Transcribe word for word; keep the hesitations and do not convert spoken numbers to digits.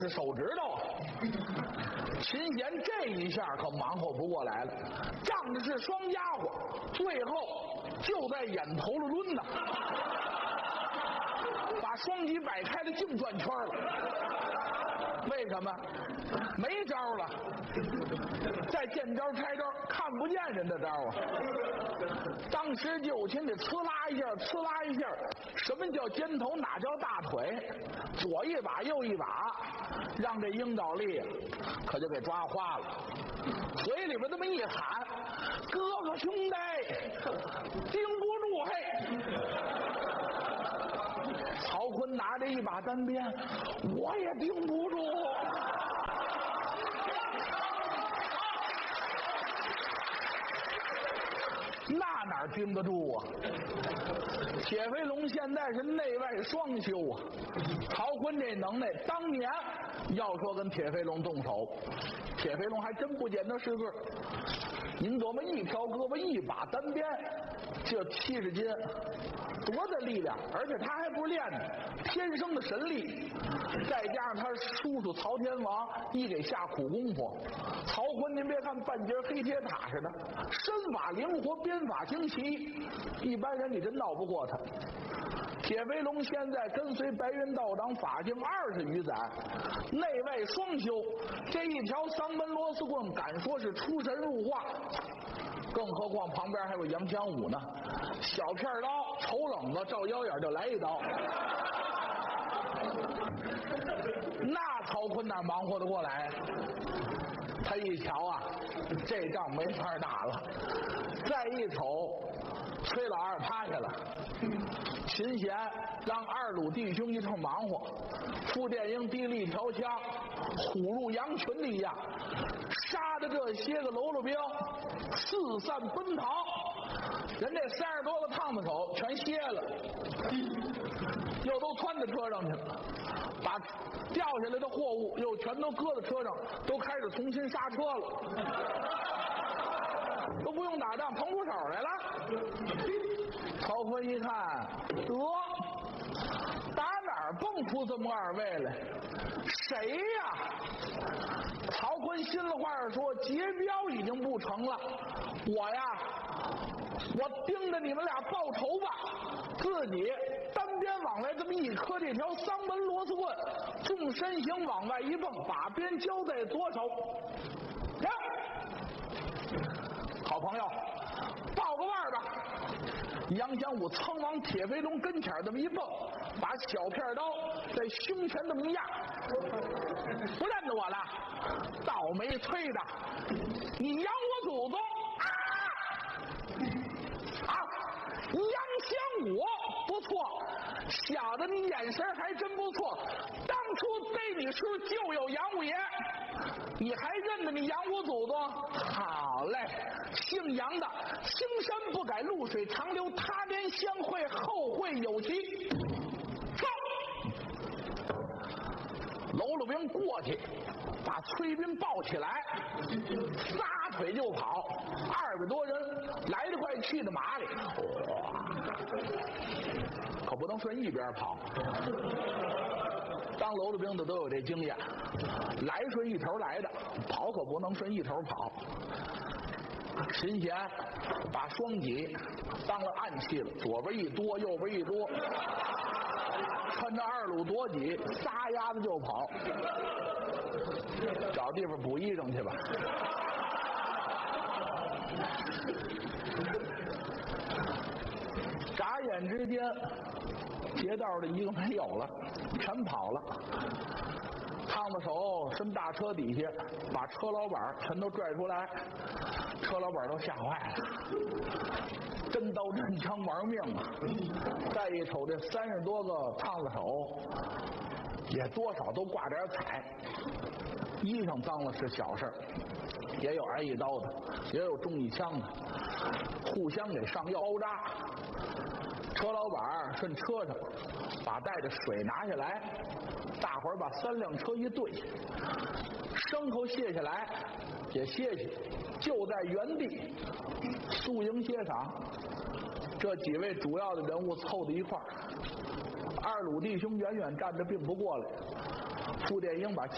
是手指头啊！秦贤这一下可忙活不过来了，仗着是双家伙，最后就在眼头了抡呐，把双戟摆开了，净转圈了。为什么？没招了，再见招拆招，看不见人的招啊！当时就有秦得呲啦一下，呲啦一下，什么叫肩头？哪叫大腿？左一把，右一把，让这鹰爪力可就给抓花了。嘴里边这么一喊：“哥哥兄弟，盯不住嘿！”曹锟拿着一把单鞭，我也盯不住。那哪盯得住啊？铁飞龙现在是内外双修啊！曹锟这能耐，当年要说跟铁飞龙动手，铁飞龙还真不见得是个。您琢磨，一条胳膊一把单鞭，就七十斤，多大力量！而且他还不是练的，天生的神力，再加上他叔叔曹天王一给下苦功夫。曹锟您别看半截黑铁塔似的，身法灵活，鞭法精奇，一般人你真闹不过他。铁飞龙现在跟随白云道长法境二十余载，内外双修，这一条三根螺丝棍敢说是出神入化，更何况旁边还有杨强武呢，小片刀瞅冷子照腰眼就来一刀。那曹锟哪忙活得过来？他一瞧啊，这仗没法打了，再一瞅崔老二趴下了，秦贤让二鲁弟兄一通忙活，傅殿英提了一条枪，虎入羊群的一样，杀的这些个喽啰兵四散奔逃，人这三十多个烫子手全歇了，又都窜到车上去了，把掉下来的货物又全都搁在车上，都开始重新刹车了，都不用打仗，腾出手来了。曹锟一看，得，打哪儿蹦出这么二位来？谁呀？曹锟心里话说，劫镖已经不成了，我呀，我盯着你们俩报仇吧。自己单鞭往外这么一磕，这条三门螺丝棍，纵身形往外一蹦，把鞭交在左手。呀，好朋友，报个腕吧。杨强武噌往铁飞龙跟前这么一蹦，把小片刀在胸前这么一压，不认得我了？倒霉催的，你养我祖宗啊！啊，杨强武不错，小子你眼神还真不错，当初逮你时就有杨五爷，你还认得你杨五祖宗？好嘞，姓杨的，青山不改，露水长流，他年相会，后会有期。走！喽啰兵过去，把崔斌抱起来，撒腿就跑。二百多人来得快，去得麻利，可不能顺一边跑。当喽啰兵的都有这经验，来顺一头来的，跑可不能顺一头跑。秦贤把双戟当了暗器了，左边一多，右边一多，穿着二鲁夺戟，撒丫子就跑，找地方补衣裳去吧。眨眼之间，劫道的一个没有了，全跑了。烫子手伸大车底下，把车老板全都拽出来，车老板都吓坏了，真刀真枪玩命啊！再一瞅这三十多个烫子手，也多少都挂点彩，衣裳脏了是小事，也有挨一刀的，也有中一枪的，互相给上药包扎。车老板顺车上把带着水拿下来，大伙儿把三辆车一对，牲口卸下来也歇歇，就在原地宿营歇晌。这几位主要的人物凑在一块儿，二鲁弟兄远远站着并不过来，傅殿英把